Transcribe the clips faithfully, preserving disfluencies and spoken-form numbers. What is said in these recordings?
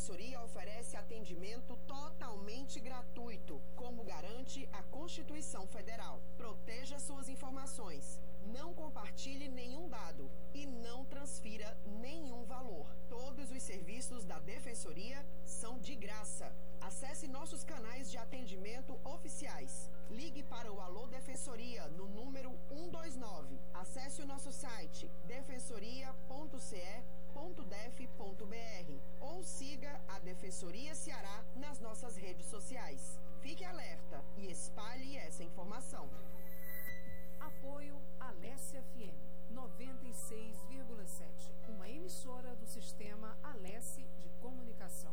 Defensoria oferece atendimento totalmente gratuito, como garante a Constituição Federal. Proteja suas informações, não compartilhe nenhum dado e não transfira nenhum valor. Todos os serviços da Defensoria são de graça. Acesse nossos canais de atendimento oficiais. Ligue para o Alô Defensoria no número um dois nove. Acesse o nosso site defensoria ponto c e ponto def ponto b r ou siga a Defensoria Ceará nas nossas redes sociais. Fique alerta e espalhe essa informação. Apoio Alesse F M noventa e seis vírgula sete, uma emissora do sistema Alesse de Comunicação.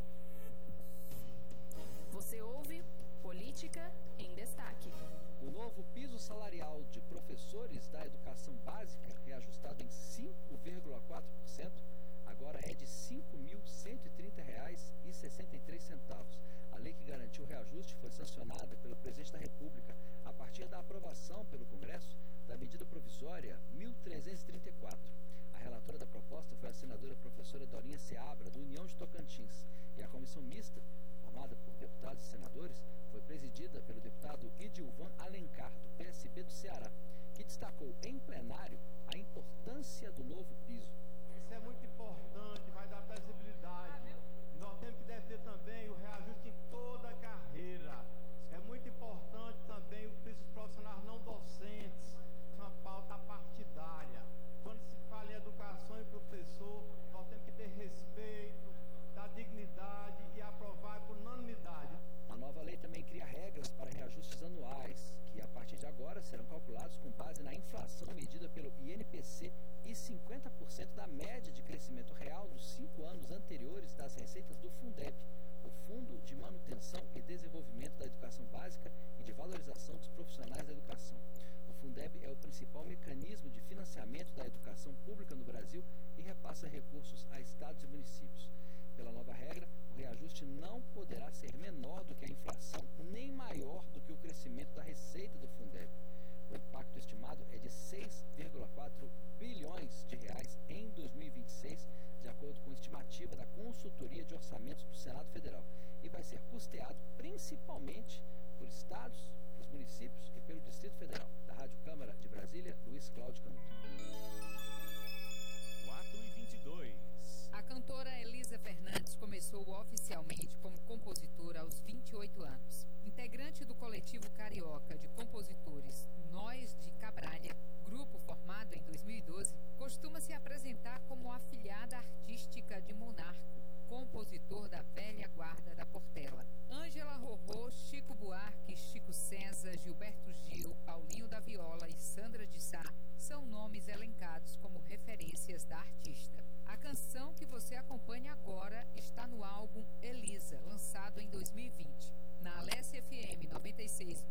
Você ouve Política em Destaque. O novo piso salarial de professores da educação básica, reajustado em cinco vírgula quatro por cento, agora é de cinco mil cento e trinta reais e sessenta e três centavos. A lei que garantiu o reajuste foi sancionada pelo presidente da República a partir da aprovação pelo Congresso da medida provisória mil trezentos e trinta e quatro. A relatora da proposta foi a senadora professora Dorinha Seabra, do União de Tocantins, e a comissão mista, formada por deputados e senadores, foi presidida pelo deputado Idilvan Alencar, do P S B do Ceará, que destacou em plenário a importância do novo piso. Isso é muito importante, vai dar previsibilidade. Nós temos que defender também o reajuste em toda a carreira. É muito importante também o piso profissionais não docentes, uma pauta partidária. Quando se fala em educação e professor, nós temos que ter respeito, dar dignidade e aprovar por unanimidade. A nova lei também cria regras para reajustes anuais, que a partir de agora serão calculados com base na inflação medida pelo I N P C e cinquenta por cento da média de crescimento real dos cinco anos anteriores das receitas do Fundeb, o Fundo de Manutenção e Desenvolvimento da Educação Básica e de Valorização dos Profissionais da Educação. O Fundeb é o principal mecanismo de financiamento da educação pública no Brasil e repassa recursos a estados e municípios. Pela nova regra, o reajuste não poderá ser menor do que a inflação, nem maior do que o crescimento da receita do Fundeb. O impacto estimado é de seis vírgula quatro bilhões de reais em dois mil e vinte e seis, de acordo com a estimativa da Consultoria de Orçamentos do Senado Federal, e vai ser custeado principalmente por estados, pelos municípios e pelo